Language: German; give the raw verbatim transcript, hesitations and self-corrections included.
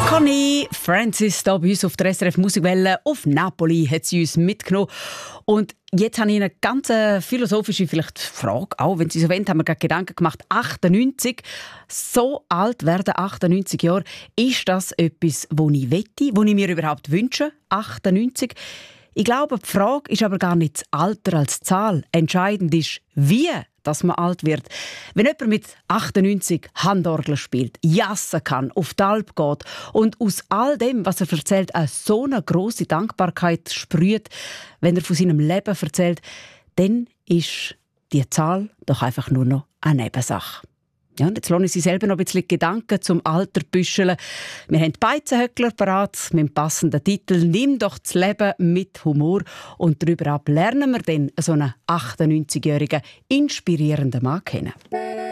Connie Francis hier bei uns auf der S R F Musikwelle. Auf Napoli hat sie uns mitgenommen. Und jetzt habe ich eine ganz philosophische vielleicht Frage, auch wenn Sie so wollen, haben wir gerade Gedanken gemacht. achtundneunzig, so alt werden achtundneunzig Jahre. Ist das etwas, was ich wette, was ich mir überhaupt wünsche? achtundneunzig? Ich glaube, die Frage ist aber gar nicht das Alter als Zahl. Entscheidend ist, wie dass man alt wird. Wenn jemand mit achtundneunzig Handorgel spielt, jassen kann, auf die Alp geht und aus all dem, was er erzählt, eine so eine grosse Dankbarkeit sprüht, wenn er von seinem Leben erzählt, dann ist die Zahl doch einfach nur noch eine Nebensache. Ja, und jetzt lasse ich Sie selber noch ein bisschen Gedanken zum Alter büscheln. Wir haben die Beizenhöckler parat mit dem passenden Titel «Nimm doch das Leben mit Humor». Und darüber ab lernen wir dann so einen achtundneunzigjährigen inspirierenden Mann kennen.